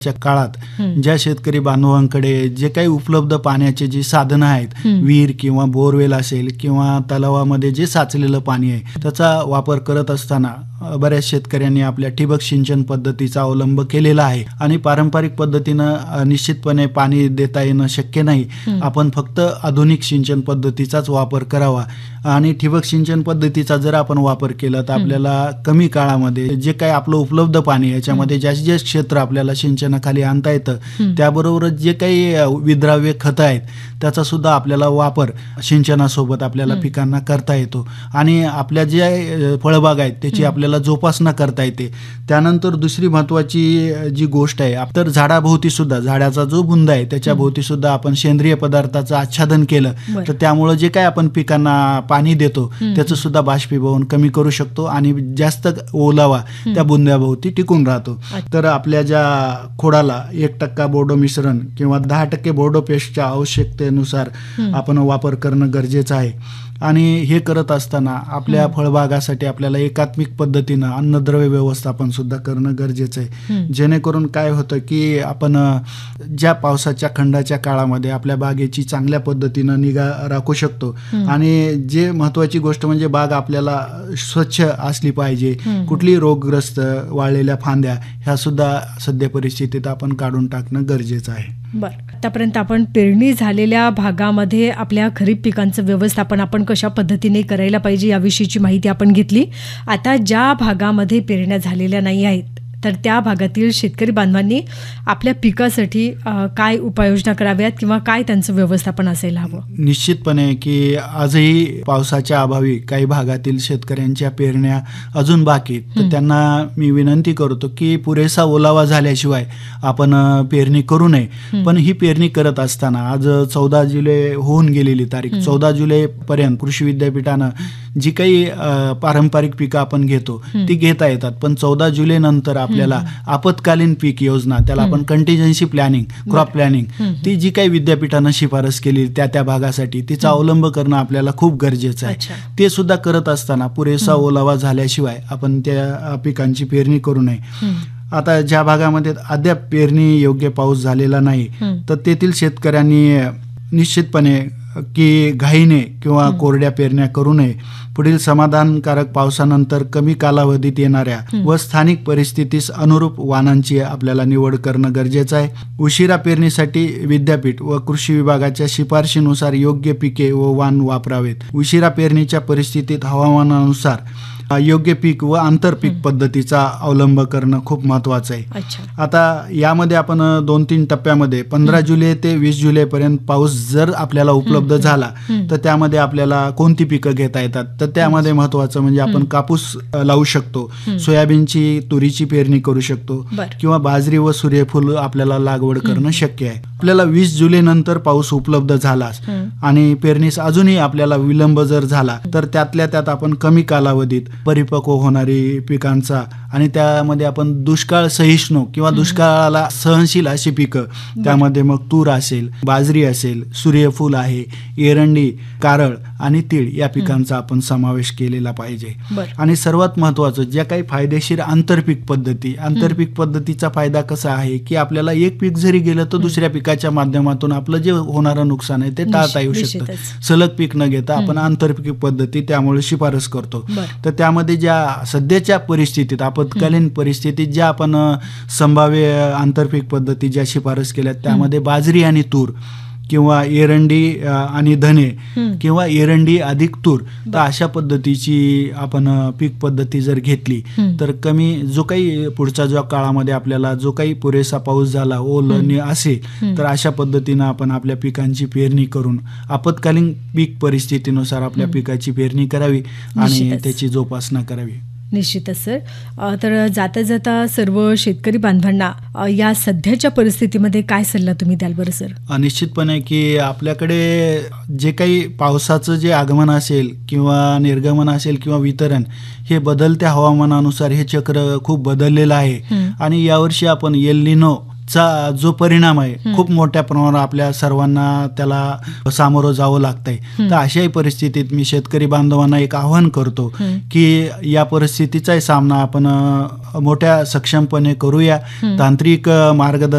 च्या काळात ज्या शेतकरी बांधवांकडे जे काही उपलब्ध पाण्याचे जी साधनं आहेत, विहीर किंवा बोरवेल असेल किंवा तलावामध्ये जे साचलेलं पाणी आहे, त्याचा वापर करत असताना बऱ्याच शेतकऱ्यांनी आपल्या ठिबक सिंचन पद्धतीचा अवलंब केलेला आहे आणि पारंपरिक पद्धतीनं निश्चितपणे पाणी देता येणं शक्य नाही. आपण फक्त आधुनिक सिंचन पद्धतीचाच वापर करावा आणि ठिबक सिंचन पद्धतीचा जर आपण वापर केला तर आपल्याला कमी काळामध्ये जे काही आपलं उपलब्ध पाणी याच्यामध्ये जास्तीत जास्त क्षेत्र आपल्याला सिंचनाखाली आणता येतं. त्याबरोबरच जे काही विद्राव्य खतं आहेत त्याचा सुद्धा आपल्याला वापर सिंचनासोबत आपल्याला पिकांना करता येतो आणि आपल्या जे फळबाग आहेत त्याची आपल्याला जोपासना करता येते. त्यानंतर दुसरी महत्वाची जी गोष्ट आहे, तर झाडाभोवती सुद्धा झाडाचा जो बुंद आहे त्याच्या भोवती सुद्धा आपण सेंद्रिय पदार्थाचं आच्छादन केलं तर त्यामुळे जे काही आपण पिकांना पाणी देतो त्याचं सुद्धा बाष्पीभवन कमी करू शकतो आणि जास्त ओलावा त्या बुंद्याभोवती टिकून राहतो. तर आपल्या ज्या खोडाला 1% बोर्डो मिश्रण किंवा 10% बोर्डो पेस्टच्या आवश्यकतेनुसार आपण वापर करणं गरजेचं आहे. आणि हे करत असताना आपल्या फळबागासाठी आपल्याला एकात्मिक पद्धतीनं अन्नद्रव्य व्यवस्थापन सुद्धा करणं गरजेचं आहे. जेणेकरून काय होतं की आपण ज्या पावसाच्या खंडाच्या काळामध्ये आपल्या बागेची चांगल्या पद्धतीनं निगा राखू शकतो आणि जे महत्वाची गोष्ट म्हणजे बाग आपल्याला स्वच्छ असली पाहिजे. कुठली रोगग्रस्त वाळलेल्या फांद्या ह्या सुद्धा सध्या परिस्थितीत आपण काढून टाकणं गरजेचं आहे. बरं, आतापर्यंत आपण पेरणी झालेल्या भागामध्ये आपल्या खरीप पिकांचं व्यवस्थापन आपण कशा पद्धतीने करायला पाहिजे याविषयीची माहिती आपण घेतली. आता ज्या भागामध्ये पेरण्या झालेल्या नाही आहेत तर त्या भागातील शेतकरी बांधवांनी आपल्या पिकासाठी काय उपाययोजना कराव्यात किंवा काय त्यांचं व्यवस्थापन असायला हवं? निश्चितपणे की आजही पावसाच्या अभावी काही भागातील शेतकऱ्यांच्या पेरण्या अजून बाकी आहेत. तर त्यांना मी विनंती करतो की पुरेसा ओलावा झाल्याशिवाय आपण पेरणी करू नये. पण ही पेरणी करत असताना आज 14 जुलै होऊन गेलेली तारीख, 14 जुलैपर्यंत कृषी विद्यापीठानं जी काही पारंपरिक पिकं आपण घेतो ती घेता येतात. पण 14 जुलै नंतर आपल्याला आपत्कालीन पीक योजना, त्याला आपण कंटिजन्सी प्लॅनिंग, क्रॉप प्लॅनिंग, ती जी काही विद्यापीठानं शिफारस केली त्या भागासाठी तिचा अवलंब करणं आपल्याला खूप गरजेचं आहे. ते सुद्धा करत असताना पुरेसा ओलावा झाल्याशिवाय आपण त्या पिकांची पेरणी करू नये. आता ज्या भागामध्ये अद्याप पेरणी योग्य पाऊस झालेला नाही तर तेथील शेतकऱ्यांनी निश्चितपणे की घाईने किंवा कोरड्या पेरण्या करू नये. पुढील समाधानकारक पावसानंतर कमी कालावधीत येणाऱ्या व स्थानिक परिस्थितीस अनुरूप वाणांची आपल्याला निवड करणं गरजेचं आहे. उशिरा पेरणीसाठी विद्यापीठ व कृषी विभागाच्या शिफारशीनुसार योग्य पिके व वाण वापरावेत. उशिरा पेरणीच्या परिस्थितीत हवामानानुसार योग्य पीक व आंतरपीक पद्धतीचा अवलंब करणं खूप महत्वाचं आहे. आता यामध्ये आपण 2-3 टप्प्यामध्ये 15 जुलै ते 20 जुलैपर्यंत पाऊस जर आपल्याला उपलब्ध झाला तर त्यामध्ये आपल्याला कोणती पिकं घेता येतात. तर त्यामध्ये महत्वाचं म्हणजे आपण कापूस लावू शकतो, सोयाबीनची, तुरीची पेरणी करू शकतो किंवा बाजरी व सूर्यफूल आपल्याला लागवड करणं शक्य आहे. आपल्याला 20 जुलै नंतर पाऊस उपलब्ध झालाच आणि पेरणीस अजूनही आपल्याला विलंब जर झाला तर त्यातल्या त्यात आपण कमी कालावधीत परिपक्व होणारी पिकांचा आणि त्यामध्ये आपण दुष्काळ सहिष्णू किंवा दुष्काळाला सहनशील अशी पिकं, त्यामध्ये मग तूर असेल, बाजरी असेल, सूर्यफूल आहे, एरंडी, कारळ आणि तीळ या पिकांचा आपण समावेश केलेला पाहिजे. आणि सर्वात महत्वाचं ज्या काही फायदेशीर आंतरपीक पद्धतीचा फायदा कसा आहे की आपल्याला एक पीक जरी गेलं तर दुसऱ्या पिकाच्या माध्यमातून आपलं जे होणारं नुकसान आहे ते टाळता येऊ शकतं. सलग पीक न घेता आपण आंतरपीक पद्धती त्यामुळे शिफारस करतो. तर त्यामध्ये ज्या सध्याच्या परिस्थितीत, आपत्कालीन परिस्थितीत ज्या आपण संभाव्य आंतरपीक पद्धती ज्या शिफारस केल्या त्यामध्ये बाजरी आणि तूर किंवा एरंडी आणि धने किंवा एरंडी अधिक तूर, तर अशा पद्धतीची आपण पीक पद्धती जर घेतली तर कमी जो काही पुढच्या ज्या काळामध्ये आपल्याला जो काही पुरेसा पाऊस झाला, ओलणी असेल तर अशा पद्धतीनं आपण आपल्या पिकांची पेरणी करून आपत्कालीन पीक परिस्थितीनुसार आपल्या पिकाची पेरणी करावी आणि त्याची जोपासना करावी. निश्चितच सर. तर जाता जाता सर्व शेतकरी बांधवांना या सध्याच्या परिस्थितीमध्ये काय सल्ला तुम्ही द्याल बरं सर? निश्चितपणे की आपल्याकडे जे काही पावसाचं जे आगमन असेल किंवा निर्गमन असेल किंवा वितरण, हे बदलत्या हवामानानुसार हे चक्र खूप बदललेलं आहे आणि यावर्षी आपण एल निनो चा जो परिणाम आहे खूप मोठ्या प्रमाणावर आपल्या सर्वांना त्याला सामोरं जावं लागतंय. तर अशाही परिस्थितीत मी शेतकरी बांधवांना एक आवाहन करतो की या परिस्थितीचाही सामना आपण मोठ्या सक्षमपणे करूया. तांत्रिक मार्गदर्शन